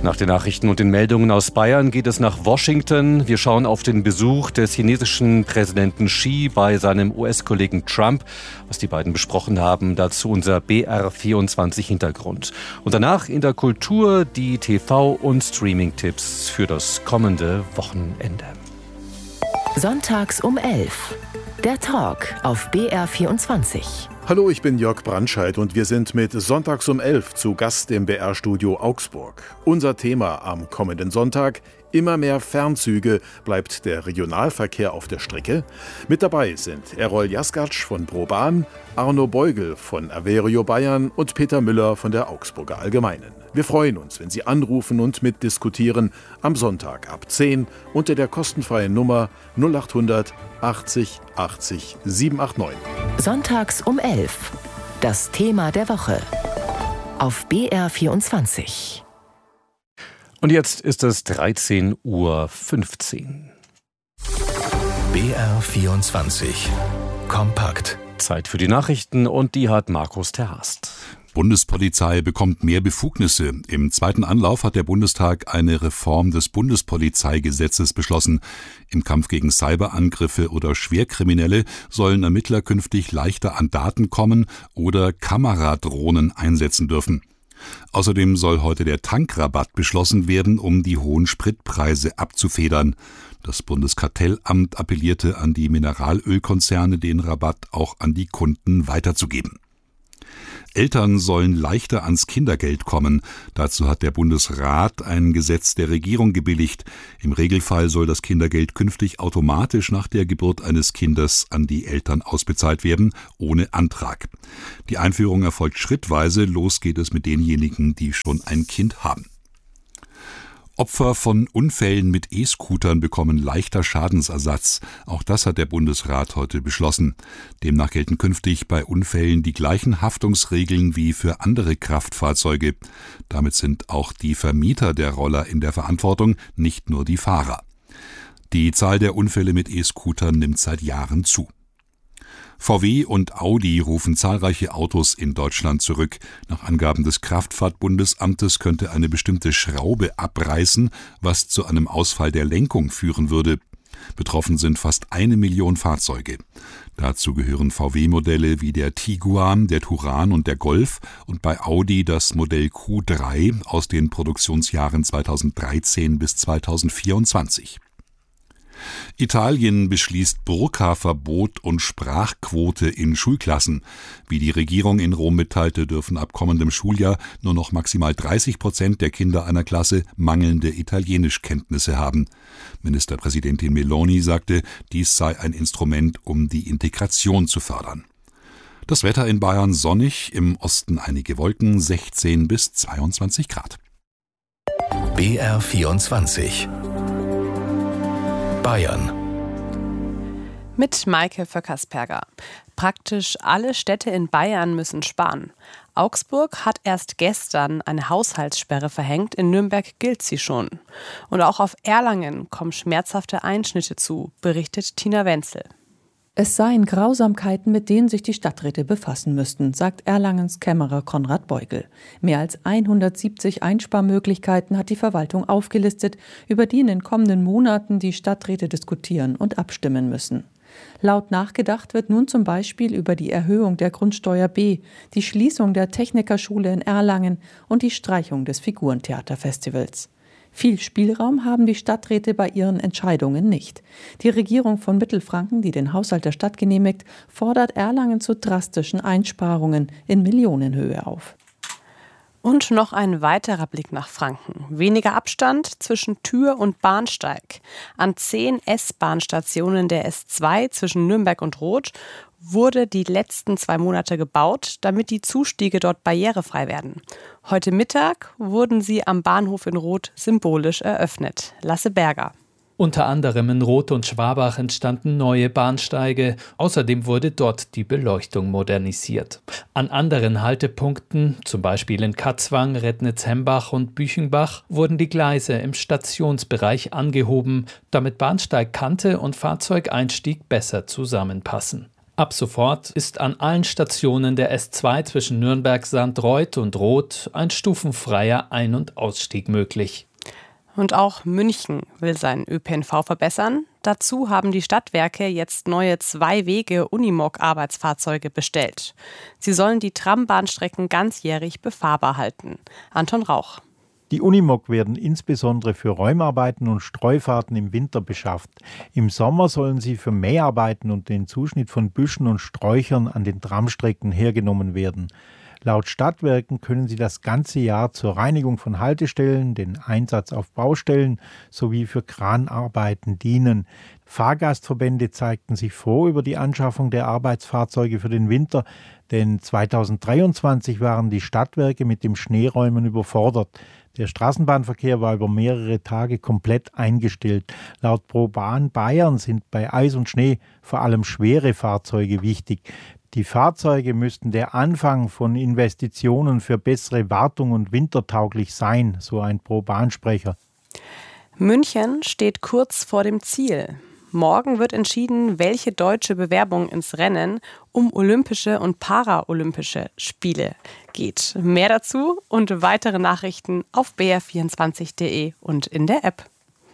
Nach den Nachrichten und den Meldungen aus Bayern geht es nach Washington. Wir schauen auf den Besuch des chinesischen Präsidenten Xi bei seinem US-Kollegen Trump. Was die beiden besprochen haben, dazu unser BR24-Hintergrund. Und danach in der Kultur die TV- und Streaming-Tipps für das kommende Wochenende. Sonntags um 11. Der Talk auf BR24. Hallo, ich bin Jörg Brandscheid und wir sind mit Sonntags um 11 zu Gast im BR-Studio Augsburg. Unser Thema am kommenden Sonntag: immer mehr Fernzüge. Bleibt der Regionalverkehr auf der Strecke? Mit dabei sind Errol Jaskatsch von ProBahn, Arno Beugel von Averio Bayern und Peter Müller von der Augsburger Allgemeinen. Wir freuen uns, wenn Sie anrufen und mitdiskutieren am Sonntag ab 10 unter der kostenfreien Nummer 0800 80 80 789. Sonntags um 11. Das Thema der Woche auf BR24. Und jetzt ist es 13:15 Uhr. BR24 Kompakt. Zeit für die Nachrichten und die hat Markus Terhast. Bundespolizei bekommt mehr Befugnisse. Im zweiten Anlauf hat der Bundestag eine Reform des Bundespolizeigesetzes beschlossen. Im Kampf gegen Cyberangriffe oder Schwerkriminelle sollen Ermittler künftig leichter an Daten kommen oder Kameradrohnen einsetzen dürfen. Außerdem soll heute der Tankrabatt beschlossen werden, um die hohen Spritpreise abzufedern. Das Bundeskartellamt appellierte an die Mineralölkonzerne, den Rabatt auch an die Kunden weiterzugeben. Eltern sollen leichter ans Kindergeld kommen. Dazu hat der Bundesrat ein Gesetz der Regierung gebilligt. Im Regelfall soll das Kindergeld künftig automatisch nach der Geburt eines Kindes an die Eltern ausbezahlt werden, ohne Antrag. Die Einführung erfolgt schrittweise. Los geht es mit denjenigen, die schon ein Kind haben. Opfer von Unfällen mit E-Scootern bekommen leichter Schadensersatz. Auch das hat der Bundesrat heute beschlossen. Demnach gelten künftig bei Unfällen die gleichen Haftungsregeln wie für andere Kraftfahrzeuge. Damit sind auch die Vermieter der Roller in der Verantwortung, nicht nur die Fahrer. Die Zahl der Unfälle mit E-Scootern nimmt seit Jahren zu. VW und Audi rufen zahlreiche Autos in Deutschland zurück. Nach Angaben des Kraftfahrtbundesamtes könnte eine bestimmte Schraube abreißen, was zu einem Ausfall der Lenkung führen würde. Betroffen sind fast 1 Million Fahrzeuge. Dazu gehören VW-Modelle wie der Tiguan, der Touran und der Golf und bei Audi das Modell Q3 aus den Produktionsjahren 2013 bis 2024. Italien beschließt Burka-Verbot und Sprachquote in Schulklassen. Wie die Regierung in Rom mitteilte, dürfen ab kommendem Schuljahr nur noch maximal 30% der Kinder einer Klasse mangelnde Italienischkenntnisse haben. Ministerpräsidentin Meloni sagte, dies sei ein Instrument, um die Integration zu fördern. Das Wetter in Bayern sonnig, im Osten einige Wolken, 16 bis 22 Grad. BR24 Bayern. Mit Maike Vöckersperger. Praktisch alle Städte in Bayern müssen sparen. Augsburg hat erst gestern eine Haushaltssperre verhängt, in Nürnberg gilt sie schon. Und auch auf Erlangen kommen schmerzhafte Einschnitte zu, berichtet Tina Wenzel. Es seien Grausamkeiten, mit denen sich die Stadträte befassen müssten, sagt Erlangens Kämmerer Konrad Beugel. Mehr als 170 Einsparmöglichkeiten hat die Verwaltung aufgelistet, über die in den kommenden Monaten die Stadträte diskutieren und abstimmen müssen. Laut nachgedacht wird nun zum Beispiel über die Erhöhung der Grundsteuer B, die Schließung der Technikerschule in Erlangen und die Streichung des Figurentheaterfestivals. Viel Spielraum haben die Stadträte bei ihren Entscheidungen nicht. Die Regierung von Mittelfranken, die den Haushalt der Stadt genehmigt, fordert Erlangen zu drastischen Einsparungen in Millionenhöhe auf. Und noch ein weiterer Blick nach Franken. Weniger Abstand zwischen Tür und Bahnsteig. An 10 S-Bahn-Stationen der S2 zwischen Nürnberg und Roth wurde die letzten 2 Monate gebaut, damit die Zustiege dort barrierefrei werden. Heute Mittag wurden sie am Bahnhof in Roth symbolisch eröffnet. Lasse Berger. Unter anderem in Roth und Schwabach entstanden neue Bahnsteige. Außerdem wurde dort die Beleuchtung modernisiert. An anderen Haltepunkten, zum Beispiel in Katzwang, Rednitz-Hembach und Büchenbach, wurden die Gleise im Stationsbereich angehoben, damit Bahnsteigkante und Fahrzeugeinstieg besser zusammenpassen. Ab sofort ist an allen Stationen der S2 zwischen Nürnberg, St. Reuth und Roth ein stufenfreier Ein- und Ausstieg möglich. Und auch München will seinen ÖPNV verbessern. Dazu haben die Stadtwerke jetzt neue 2-Wege-Unimog-Arbeitsfahrzeuge bestellt. Sie sollen die Trambahnstrecken ganzjährig befahrbar halten. Anton Rauch. Die Unimog werden insbesondere für Räumarbeiten und Streufahrten im Winter beschafft. Im Sommer sollen sie für Mäharbeiten und den Zuschnitt von Büschen und Sträuchern an den Tramstrecken hergenommen werden. Laut Stadtwerken können sie das ganze Jahr zur Reinigung von Haltestellen, den Einsatz auf Baustellen sowie für Kranarbeiten dienen. Fahrgastverbände zeigten sich froh über die Anschaffung der Arbeitsfahrzeuge für den Winter, denn 2023 waren die Stadtwerke mit dem Schneeräumen überfordert. Der Straßenbahnverkehr war über mehrere Tage komplett eingestellt. Laut ProBahn Bayern sind bei Eis und Schnee vor allem schwere Fahrzeuge wichtig. Die Fahrzeuge müssten der Anfang von Investitionen für bessere Wartung und wintertauglich sein, so ein ProBahn-Sprecher. München steht kurz vor dem Ziel. Morgen wird entschieden, welche deutsche Bewerbung ins Rennen um Olympische und Paralympische Spiele geht. Mehr dazu und weitere Nachrichten auf br24.de und in der App.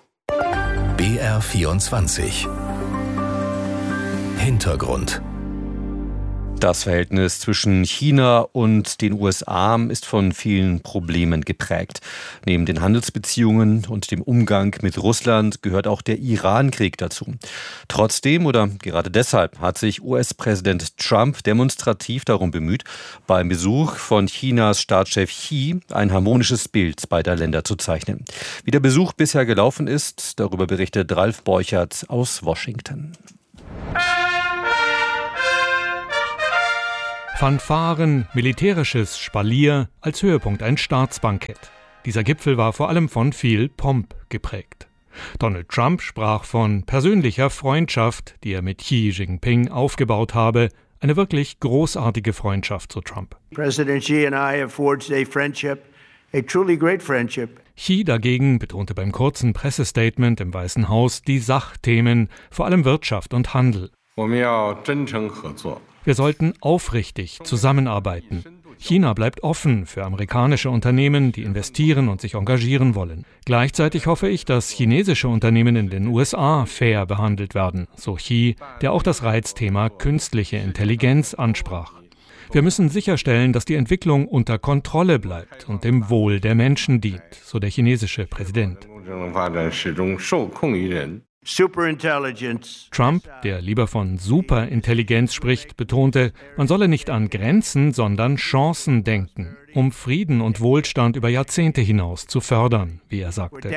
BR24 Hintergrund. Das Verhältnis zwischen China und den USA ist von vielen Problemen geprägt. Neben den Handelsbeziehungen und dem Umgang mit Russland gehört auch der Iran-Krieg dazu. Trotzdem oder gerade deshalb hat sich US-Präsident Trump demonstrativ darum bemüht, beim Besuch von Chinas Staatschef Xi ein harmonisches Bild beider Länder zu zeichnen. Wie der Besuch bisher gelaufen ist, darüber berichtet Ralf Borchert aus Washington. Fanfaren, militärisches Spalier, als Höhepunkt ein Staatsbankett. Dieser Gipfel war vor allem von viel Pomp geprägt. Donald Trump sprach von persönlicher Freundschaft, die er mit Xi Jinping aufgebaut habe. Eine wirklich großartige Freundschaft, so Trump. President Xi and I have forged a friendship, a truly great friendship. Xi dagegen betonte beim kurzen Pressestatement im Weißen Haus die Sachthemen, vor allem Wirtschaft und Handel. Wir sollten aufrichtig zusammenarbeiten. China bleibt offen für amerikanische Unternehmen, die investieren und sich engagieren wollen. Gleichzeitig hoffe ich, dass chinesische Unternehmen in den USA fair behandelt werden, so Xi, der auch das Reizthema künstliche Intelligenz ansprach. Wir müssen sicherstellen, dass die Entwicklung unter Kontrolle bleibt und dem Wohl der Menschen dient, so der chinesische Präsident. Trump, der lieber von Superintelligenz spricht, betonte, man solle nicht an Grenzen, sondern Chancen denken, um Frieden und Wohlstand über Jahrzehnte hinaus zu fördern, wie er sagte.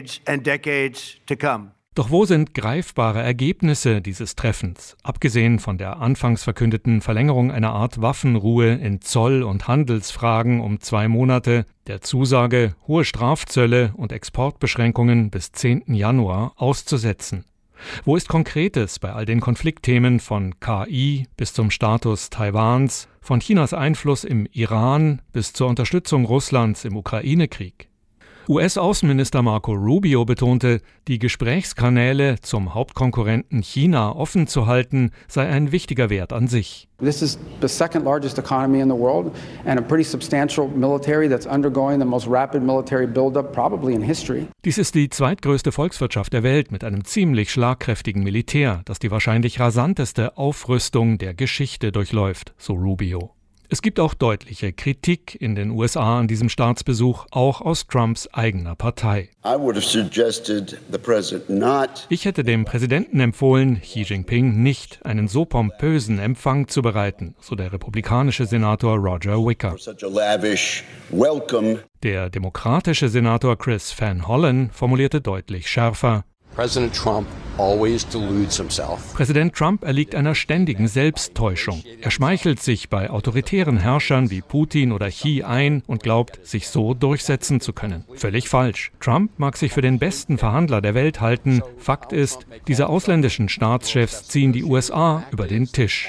Doch wo sind greifbare Ergebnisse dieses Treffens, abgesehen von der anfangs verkündeten Verlängerung einer Art Waffenruhe in Zoll- und Handelsfragen um 2 Monate, der Zusage, hohe Strafzölle und Exportbeschränkungen bis 10. Januar auszusetzen? Wo ist Konkretes bei all den Konfliktthemen von KI bis zum Status Taiwans, von Chinas Einfluss im Iran bis zur Unterstützung Russlands im Ukraine-Krieg? US-Außenminister Marco Rubio betonte, die Gesprächskanäle zum Hauptkonkurrenten China offen zu halten, sei ein wichtiger Wert an sich. This is the second largest economy in the world and a pretty substantial military that's undergoing the most rapid military buildup probably in history. Dies ist die zweitgrößte Volkswirtschaft der Welt mit einem ziemlich schlagkräftigen Militär, das die wahrscheinlich rasanteste Aufrüstung der Geschichte durchläuft, so Rubio. Es gibt auch deutliche Kritik in den USA an diesem Staatsbesuch, auch aus Trumps eigener Partei. Ich hätte dem Präsidenten empfohlen, Xi Jinping nicht einen so pompösen Empfang zu bereiten, so der republikanische Senator Roger Wicker. Der demokratische Senator Chris Van Hollen formulierte deutlich schärfer: Präsident Trump erliegt einer ständigen Selbsttäuschung. Er schmeichelt sich bei autoritären Herrschern wie Putin oder Xi ein und glaubt, sich so durchsetzen zu können. Völlig falsch. Trump mag sich für den besten Verhandler der Welt halten. Fakt ist, diese ausländischen Staatschefs ziehen die USA über den Tisch.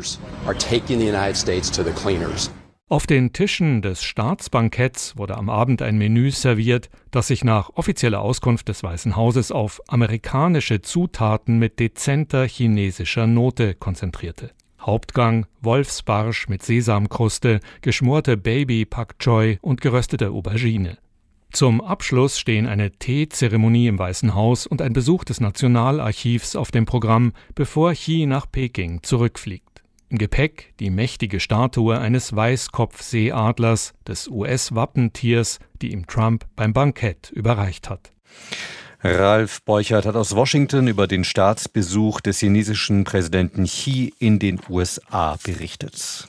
Auf den Tischen des Staatsbanketts wurde am Abend ein Menü serviert, das sich nach offizieller Auskunft des Weißen Hauses auf amerikanische Zutaten mit dezenter chinesischer Note konzentrierte. Hauptgang Wolfsbarsch mit Sesamkruste, geschmorte Baby Pak Choi und geröstete Aubergine. Zum Abschluss stehen eine Teezeremonie im Weißen Haus und ein Besuch des Nationalarchivs auf dem Programm, bevor Xi nach Peking zurückfliegt. Im Gepäck die mächtige Statue eines Weißkopfseeadlers, des US-Wappentiers, die ihm Trump beim Bankett überreicht hat. Ralf Beuchert hat aus Washington über den Staatsbesuch des chinesischen Präsidenten Xi in den USA berichtet.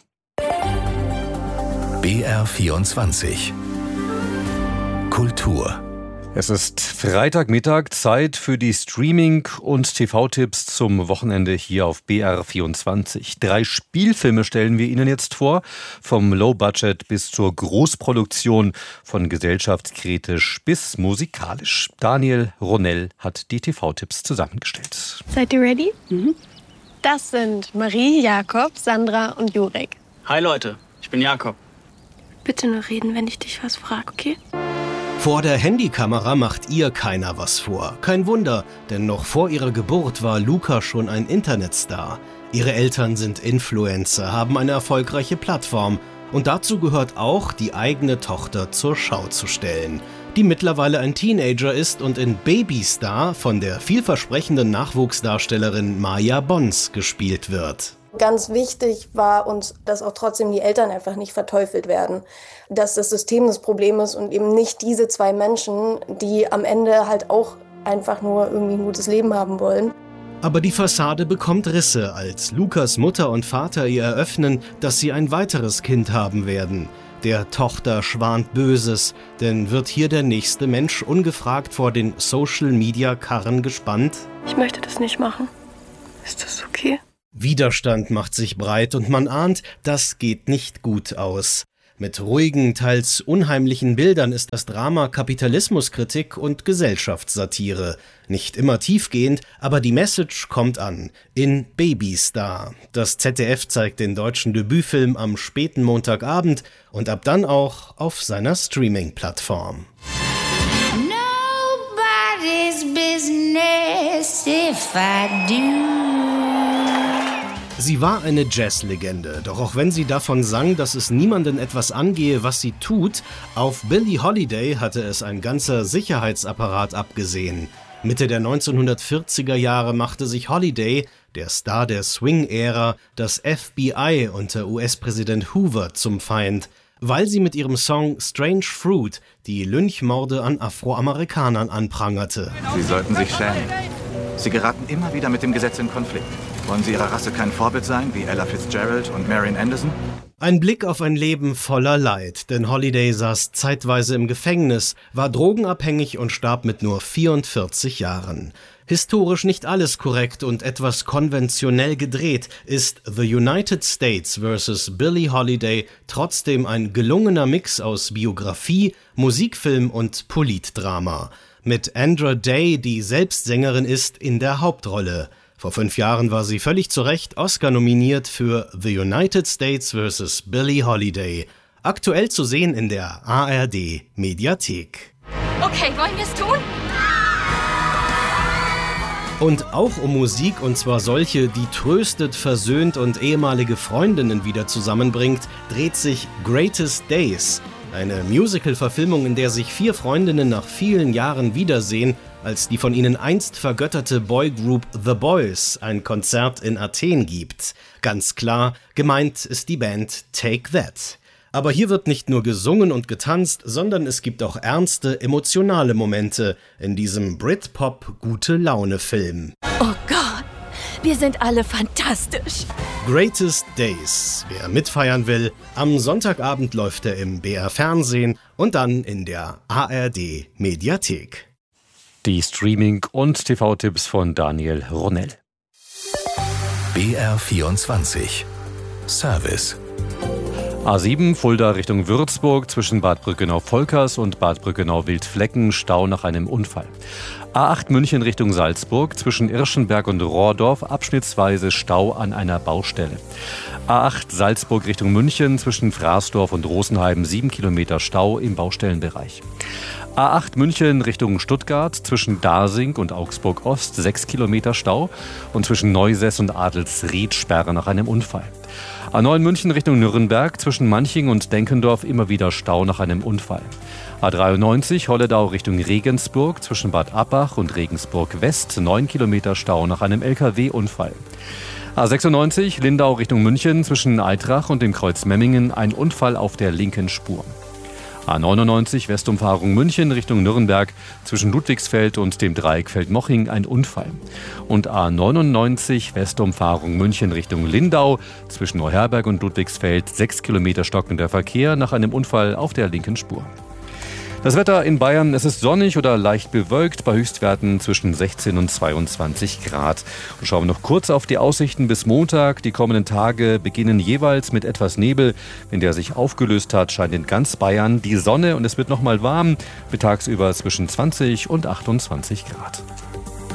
BR24 Kultur. Es ist Freitagmittag, Zeit für die Streaming- und TV-Tipps zum Wochenende hier auf BR24. 3 Spielfilme stellen wir Ihnen jetzt vor, vom Low-Budget bis zur Großproduktion, von gesellschaftskritisch bis musikalisch. Daniel Ronell hat die TV-Tipps zusammengestellt. Seid ihr ready? Mhm. Das sind Marie, Jakob, Sandra und Jurek. Hi Leute, ich bin Jakob. Bitte nur reden, wenn ich dich was frage, okay? Vor der Handykamera macht ihr keiner was vor. Kein Wunder, denn noch vor ihrer Geburt war Luca schon ein Internetstar. Ihre Eltern sind Influencer, haben eine erfolgreiche Plattform. Und dazu gehört auch, die eigene Tochter zur Schau zu stellen, die mittlerweile ein Teenager ist und in Babystar von der vielversprechenden Nachwuchsdarstellerin Maya Bons gespielt wird. Ganz wichtig war uns, dass auch trotzdem die Eltern einfach nicht verteufelt werden. Dass das System das Problem ist und eben nicht diese 2 Menschen, die am Ende halt auch einfach nur irgendwie ein gutes Leben haben wollen. Aber die Fassade bekommt Risse, als Lukas Mutter und Vater ihr eröffnen, dass sie ein weiteres Kind haben werden. Der Tochter schwant Böses, denn wird hier der nächste Mensch ungefragt vor den Social-Media-Karren gespannt? Ich möchte das nicht machen. Ist das okay? Widerstand macht sich breit und man ahnt, das geht nicht gut aus. Mit ruhigen, teils unheimlichen Bildern ist das Drama Kapitalismuskritik und Gesellschaftssatire. Nicht immer tiefgehend, aber die Message kommt an. In Babystar. Das ZDF zeigt den deutschen Debütfilm am späten Montagabend und ab dann auch auf seiner Streaming-Plattform. Nobody's business if I do. Sie war eine Jazzlegende, doch auch wenn sie davon sang, dass es niemanden etwas angehe, was sie tut, auf Billie Holiday hatte es ein ganzer Sicherheitsapparat abgesehen. Mitte der 1940er Jahre machte sich Holiday, der Star der Swing-Ära, das FBI unter US-Präsident Hoover zum Feind, weil sie mit ihrem Song Strange Fruit die Lynchmorde an Afroamerikanern anprangerte. Sie sollten sich schämen. Sie geraten immer wieder mit dem Gesetz in Konflikt. Wollen Sie Ihrer Rasse kein Vorbild sein, wie Ella Fitzgerald und Marian Anderson? Ein Blick auf ein Leben voller Leid, denn Holiday saß zeitweise im Gefängnis, war drogenabhängig und starb mit nur 44 Jahren. Historisch nicht alles korrekt und etwas konventionell gedreht, ist The United States vs. Billie Holiday trotzdem ein gelungener Mix aus Biografie, Musikfilm und Politdrama. Mit Andra Day, die selbst Sängerin ist, in der Hauptrolle. Vor 5 Jahren war sie völlig zu Recht Oscar nominiert für The United States vs. Billie Holiday. Aktuell zu sehen in der ARD Mediathek. Okay, wollen wir es tun? Und auch um Musik, und zwar solche, die tröstet, versöhnt und ehemalige Freundinnen wieder zusammenbringt, dreht sich Greatest Days. Eine Musical-Verfilmung, in der sich 4 Freundinnen nach vielen Jahren wiedersehen, als die von ihnen einst vergötterte Boygroup The Boys ein Konzert in Athen gibt. Ganz klar, gemeint ist die Band Take That. Aber hier wird nicht nur gesungen und getanzt, sondern es gibt auch ernste, emotionale Momente in diesem Britpop-Gute-Laune-Film. Oh Gott, wir sind alle fantastisch. Greatest Days. Wer mitfeiern will, am Sonntagabend läuft er im BR Fernsehen und dann in der ARD Mediathek. Die Streaming- und TV-Tipps von Daniel Ronell. BR24 Service. A7 Fulda Richtung Würzburg zwischen Bad Brückenau-Volkers und Bad Brückenau-Wildflecken Stau nach einem Unfall. A8 München Richtung Salzburg zwischen Irschenberg und Rohrdorf abschnittsweise Stau an einer Baustelle. A8 Salzburg Richtung München zwischen Fraßdorf und Rosenheim 7 Kilometer Stau im Baustellenbereich. A8 München Richtung Stuttgart, zwischen Dasing und Augsburg Ost 6 Kilometer Stau und zwischen Neusess und Adelsried Sperre nach einem Unfall. A9 München Richtung Nürnberg, zwischen Manching und Denkendorf immer wieder Stau nach einem Unfall. A93 Holledau Richtung Regensburg, zwischen Bad Abbach und Regensburg West 9 Kilometer Stau nach einem LKW-Unfall. A96 Lindau Richtung München, zwischen Eitrach und dem Kreuz Memmingen ein Unfall auf der linken Spur. A99 Westumfahrung München Richtung Nürnberg, zwischen Ludwigsfeld und dem Dreieck Feldmoching ein Unfall. Und A99 Westumfahrung München Richtung Lindau, zwischen Neuherberg und Ludwigsfeld 6 Kilometer stockender Verkehr nach einem Unfall auf der linken Spur. Das Wetter in Bayern, es ist sonnig oder leicht bewölkt bei Höchstwerten zwischen 16 und 22 Grad. Und schauen wir noch kurz auf die Aussichten bis Montag. Die kommenden Tage beginnen jeweils mit etwas Nebel. Wenn der sich aufgelöst hat, scheint in ganz Bayern die Sonne und es wird nochmal warm, mit tagsüber zwischen 20 und 28 Grad.